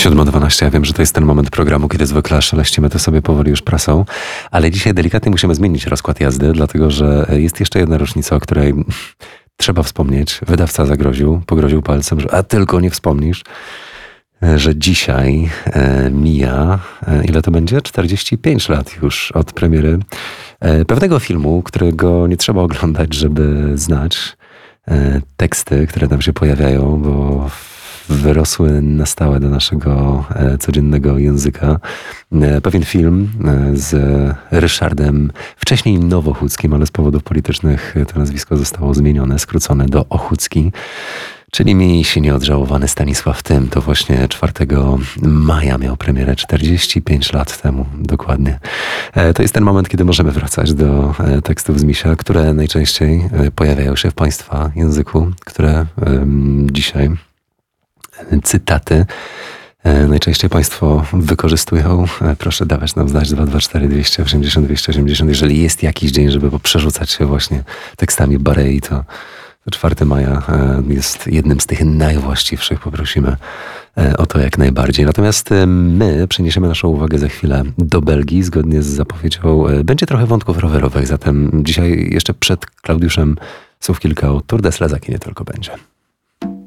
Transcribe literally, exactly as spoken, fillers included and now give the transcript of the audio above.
siódma dwanaście. Ja wiem, że to jest ten moment programu, kiedy zwykle szeleścimy to sobie powoli już prasą, ale dzisiaj delikatnie musimy zmienić rozkład jazdy, dlatego że jest jeszcze jedna rocznica, o której trzeba wspomnieć. Wydawca zagroził, pogroził palcem, że a tylko nie wspomnisz, że dzisiaj e, mija, e, ile to będzie? czterdzieści pięć lat już od premiery e, pewnego filmu, którego nie trzeba oglądać, żeby znać e, teksty, które tam się pojawiają, bo wyrosły na stałe do naszego e, codziennego języka. E, pewien film e, z Ryszardem, wcześniej Nowochódzkim, ale z powodów politycznych to nazwisko zostało zmienione, skrócone do Ochódzki. Czyli miej się nieodżałowany Stanisław Tym. To właśnie czwartego maja miał premierę, czterdzieści pięć lat temu dokładnie. To jest ten moment, kiedy możemy wracać do tekstów z Misia, które najczęściej pojawiają się w Państwa języku, które dzisiaj cytaty najczęściej Państwo wykorzystują. Proszę dawać nam znać dwa dwa cztery dwieście osiemdziesiąt dwieście osiemdziesiąt. Jeżeli jest jakiś dzień, żeby przerzucać się właśnie tekstami Barei, to czwartego maja jest jednym z tych najwłaściwszych. Poprosimy o to jak najbardziej. Natomiast my przeniesiemy naszą uwagę za chwilę do Belgii. Zgodnie z zapowiedzią będzie trochę wątków rowerowych. Zatem dzisiaj jeszcze przed Klaudiuszem słów kilka o Tour de Slezak i nie tylko będzie.